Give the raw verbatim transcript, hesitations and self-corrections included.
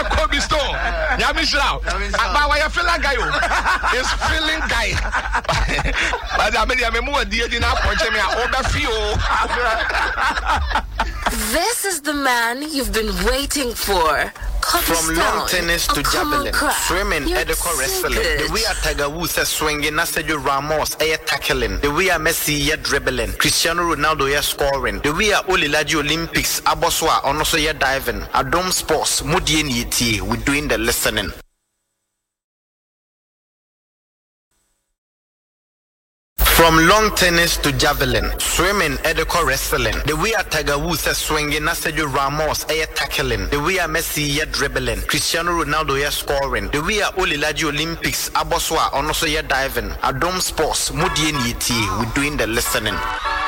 Aya Kobe Stone. Yamishra. But why you feel like guy? It's feeling guy. But I mean, I'm more dear than I punch me over feel. This is the man you've been waiting for. From long tennis to javelin, swimming, Edeko wrestling. The way a Tiger Woods is swinging, Sergio Ramos is tackling. The way a Messi is dribbling, Cristiano Ronaldo is scoring. The way a Olilaji Olympics, Aboswa, also is diving. Adom Sports, Mudi N we're doing the listening. From long tennis to javelin, swimming, Edeko wrestling. The way a Tiger Woods is swinging, Sergio Ramos is tackling. The way a Messi is dribbling, Cristiano Ronaldo is scoring. The way a Olilaji Olympics, Aboswa, also is diving. Adom Sports, Mudi N we're doing the listening.